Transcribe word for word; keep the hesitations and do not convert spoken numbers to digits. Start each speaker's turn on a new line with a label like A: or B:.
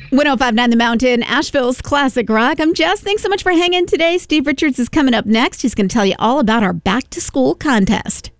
A: one oh five point nine The Mountain, Asheville's Classic Rock. I'm Jess. Thanks so much for hanging today. Steve Richards is coming up next. He's going to tell you all about our back to school contest.